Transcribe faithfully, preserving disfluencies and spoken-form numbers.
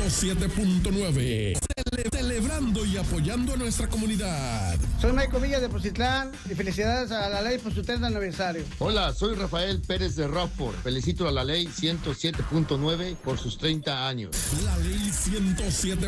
siete punto nueve. Cele- celebrando y apoyando a nuestra comunidad. Soy Maico Villa de Pozitlán y felicidades a la ley por su treinta aniversario. Hola, soy Rafael Pérez de Rockford. Felicito a la ley ciento siete punto nueve por sus treinta años. La ley ciento siete